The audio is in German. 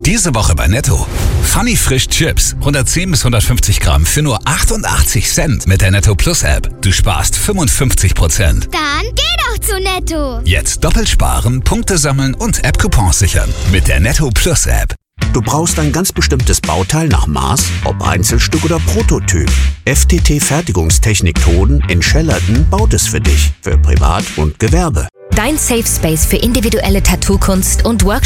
Diese Woche bei Netto. Funny Frisch Chips. 110 bis 150 Gramm für nur 88 Cent mit der Netto Plus App. Du sparst 55%. Dann geh doch zu Netto. Jetzt doppelt sparen, Punkte sammeln und App-Coupons sichern. Mit der Netto Plus App. Du brauchst ein ganz bestimmtes Bauteil nach Maß, ob Einzelstück oder Prototyp. FTT Fertigungstechnik Toden in Schellerton baut es für dich, für Privat und Gewerbe. Dein Safe Space für individuelle Tattoo-Kunst und Workshops.